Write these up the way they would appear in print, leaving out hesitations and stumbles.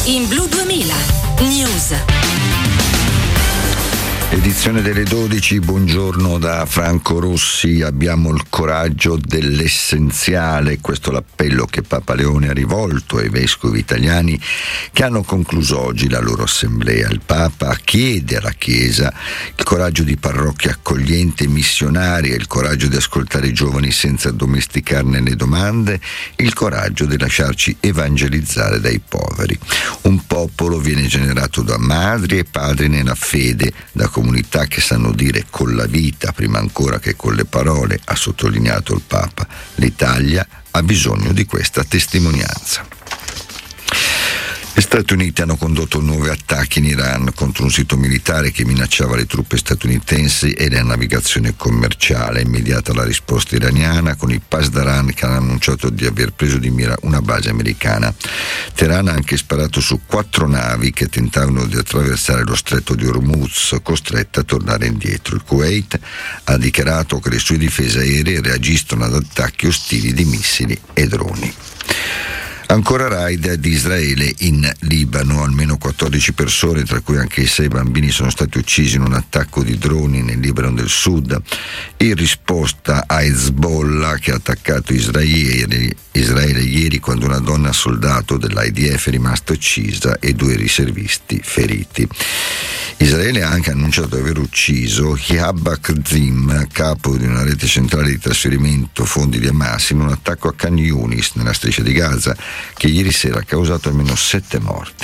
In Blu 2000 News. Edizione delle 12, buongiorno da Franco Rossi. Abbiamo il coraggio dell'essenziale, questo è l'appello che Papa Leone ha rivolto ai vescovi italiani che hanno concluso oggi la loro assemblea. Il Papa chiede alla Chiesa il coraggio di parrocchie accoglienti e missionarie, il coraggio di ascoltare i giovani senza addomesticarne le domande, il coraggio di lasciarci evangelizzare dai poveri. Un popolo viene generato da madri e padri nella fede, da comunità che sanno dire con la vita prima ancora che con le parole, ha sottolineato il Papa. L'Italia ha bisogno di questa testimonianza. Gli Stati Uniti hanno condotto nuovi attacchi in Iran contro un sito militare che minacciava le truppe statunitensi e la navigazione commerciale. È immediata la risposta iraniana con i Pasdaran che hanno annunciato di aver preso di mira una base americana. Teheran ha anche sparato su 4 navi che tentavano di attraversare lo stretto di Hormuz, costrette a tornare indietro. Il Kuwait ha dichiarato che le sue difese aeree reagiscono ad attacchi ostili di missili e droni. Ancora raid di Israele in Libano, almeno 14 persone, tra cui anche 6 bambini, sono stati uccisi in un attacco di droni nel Libano del Sud, in risposta a Hezbollah che ha attaccato Israele ieri quando una donna soldato dell'IDF è rimasta uccisa e 2 riservisti feriti. Israele ha anche annunciato di aver ucciso Ihab Zim, capo di una rete centrale di trasferimento fondi di Hamas, in un attacco a Khan Yunis, nella striscia di Gaza, che ieri sera ha causato almeno 7 morti.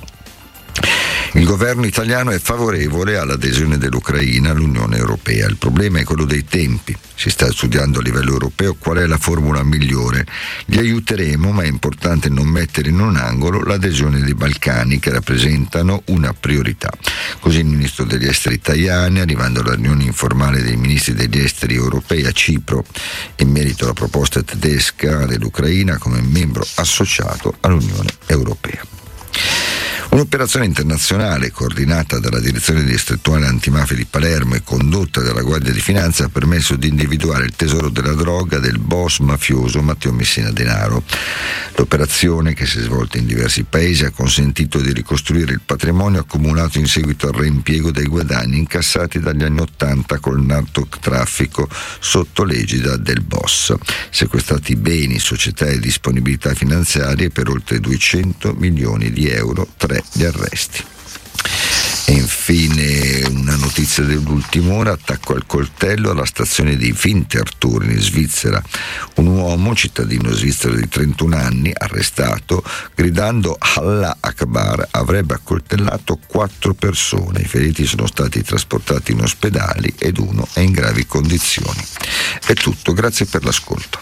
Il governo italiano è favorevole all'adesione dell'Ucraina all'Unione Europea. Il problema è quello dei tempi. Si sta studiando a livello europeo qual è la formula migliore. Li aiuteremo, ma è importante non mettere in un angolo l'adesione dei Balcani, che rappresentano una priorità. Così il ministro degli esteri Tajani, arrivando alla riunione informale dei ministri degli esteri europei a Cipro, in merito alla proposta tedesca dell'Ucraina come membro associato all'Unione Europea. Un'operazione internazionale coordinata dalla Direzione Distrettuale Antimafia di Palermo e condotta dalla Guardia di Finanza ha permesso di individuare il tesoro della droga del boss mafioso Matteo Messina Denaro. L'operazione, che si è svolta in diversi paesi, ha consentito di ricostruire il patrimonio accumulato in seguito al reimpiego dei guadagni incassati dagli anni '80 col narcotraffico sotto l'egida del boss. Sequestrati beni, società e disponibilità finanziarie per oltre 200 milioni di euro, 3 gli arresti. E infine una notizia dell'ultima ora: attacco al coltello alla stazione di Winterthur in Svizzera. Un uomo, cittadino svizzero di 31 anni, arrestato, gridando Allah Akbar, avrebbe accoltellato 4 persone. I feriti sono stati trasportati in ospedali ed uno è in gravi condizioni. È tutto, grazie per l'ascolto.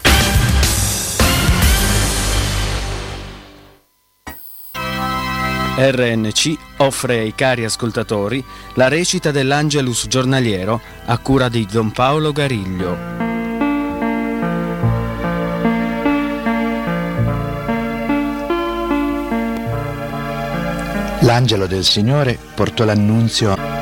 RNC offre ai cari ascoltatori la recita dell'Angelus giornaliero a cura di Don Paolo Gariglio. L'angelo del Signore portò l'annunzio